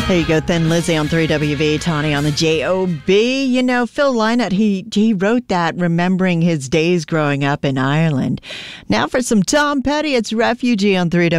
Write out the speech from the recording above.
There you go, Thin Lizzy on 3WV, Tawny on the J-O-B. You know, Phil Lynott, he wrote that remembering his days growing up in Ireland. Now for some Tom Petty, it's Refugee on 3WV.